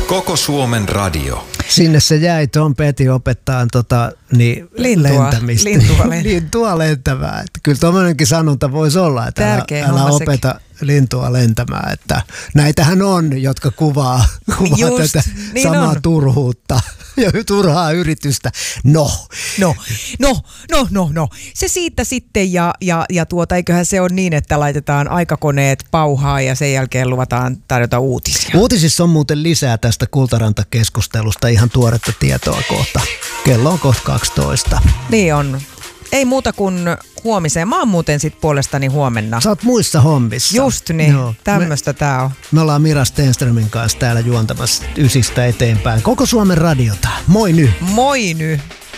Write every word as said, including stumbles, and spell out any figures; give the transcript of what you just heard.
Koko Suomen radio. Sinne se jäi, Tom Petty opettaa tota, niin lintua, lentämistä. Lintua, len... lintua lentämään. Että kyllä tuommoinenkin sanonta voisi olla, että älä, älä opeta sekin. lintua lentämään. Että näitähän on, jotka kuvaa, kuvaa Just, tätä niin samaa on. turhuutta ja turhaa yritystä. No. No, no, no, no, no. Se siitä sitten ja, ja, ja tuota, eiköhän se ole niin, että laitetaan aikakoneet pauhaa ja sen jälkeen luvataan tarjota uutisia. Uutisissa on muuten lisää tästä Kultaranta-keskustelusta ihan tuoretta tietoa kohta. Kello on kohta kaksitoista. Niin on. Ei muuta kuin huomiseen. Mä oon muuten sit puolestani huomenna. Sä oot muissa hommissa. Just niin. Joo. Tämmöstä me, tää on. Me ollaan Mira Stenströmin kanssa täällä juontamassa ysistä eteenpäin. Koko Suomen radiota. Moi nyt. Moi nyt.